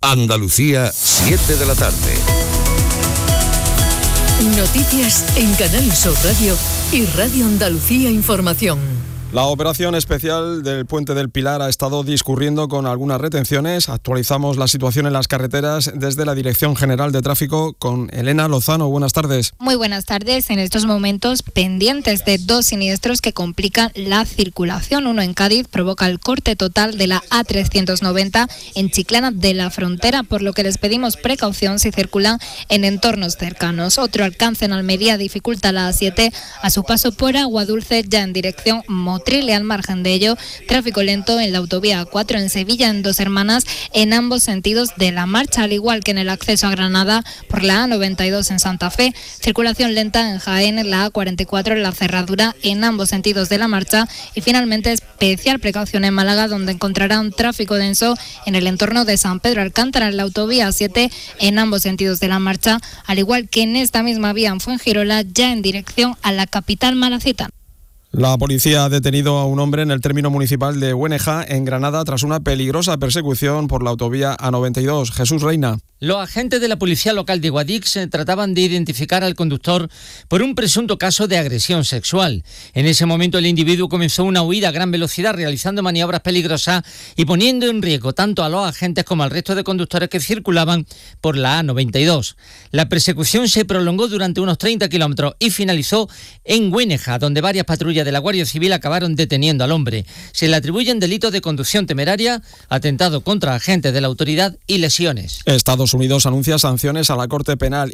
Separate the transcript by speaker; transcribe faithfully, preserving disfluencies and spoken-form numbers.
Speaker 1: Andalucía, siete de la tarde.
Speaker 2: Noticias en Canal Sur Radio y Radio Andalucía Información.
Speaker 3: La operación especial del Puente del Pilar ha estado discurriendo con algunas retenciones. Actualizamos la situación en las carreteras desde la Dirección General de Tráfico con Elena Lozano. Buenas tardes.
Speaker 4: Muy buenas tardes. En estos momentos pendientes de dos siniestros que complican la circulación. Uno en Cádiz provoca el corte total de la A trescientos noventa en Chiclana de la Frontera, por lo que les pedimos precaución si circulan en entornos cercanos. Otro alcance en Almería dificulta la A siete a su paso por Aguadulce, ya en dirección Motril. Al margen de ello, tráfico lento en la autovía A cuatro en Sevilla, en Dos Hermanas, en ambos sentidos de la marcha, al igual que en el acceso a Granada por la A noventa y dos en Santa Fe. Circulación lenta en Jaén, en la A cuarenta y cuatro en la cerradura en ambos sentidos de la marcha. Y finalmente, especial precaución en Málaga, donde encontrarán tráfico denso en el entorno de San Pedro Alcántara, en la autovía A siete en ambos sentidos de la marcha, al igual que en esta misma vía en Fuengirola, ya en dirección a la capital malacitana.
Speaker 3: La policía ha detenido a un hombre en el término municipal de Güeneja, en Granada, tras una peligrosa persecución por la autovía A noventa y dos. Jesús Reina.
Speaker 5: Los agentes de la policía local de Guadix trataban de identificar al conductor por un presunto caso de agresión sexual. En ese momento el individuo comenzó una huida a gran velocidad, realizando maniobras peligrosas y poniendo en riesgo tanto a los agentes como al resto de conductores que circulaban por la A noventa y dos. La persecución se prolongó durante unos treinta kilómetros y finalizó en Güeneja, donde varias patrullas de la Guardia Civil acabaron deteniendo al hombre. Se le atribuyen delitos de conducción temeraria, atentado contra agentes de la autoridad y lesiones.
Speaker 3: Estados Unidos anuncia sanciones a la Corte Penal